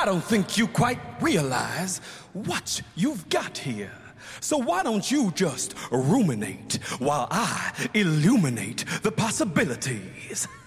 I don't think you quite realize what you've got here. So why don't you just ruminate while I illuminate the possibilities?